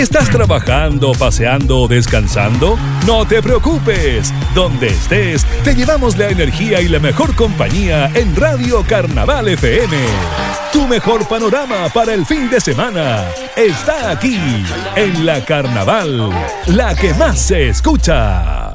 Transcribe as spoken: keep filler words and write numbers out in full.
¿Estás trabajando, paseando o descansando? No te preocupes. Donde estés, te llevamos la energía y la mejor compañía en Radio Carnaval F M. Tu mejor panorama para el fin de semana está aquí, en la Carnaval, la que más se escucha.